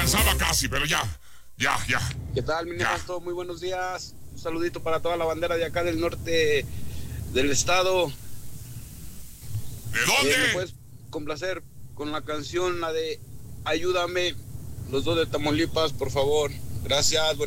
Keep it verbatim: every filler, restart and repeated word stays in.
alcanzaba casi, pero ya, ya, ya. ¿Qué tal, mi Ya. nefasto? Muy buenos días. Un saludito para toda la bandera de acá del norte del estado. ¿De Eh, dónde? ¿Me puedes complacer con la canción, la de Ayúdame, los dos de Tamaulipas, por favor? Gracias, buenos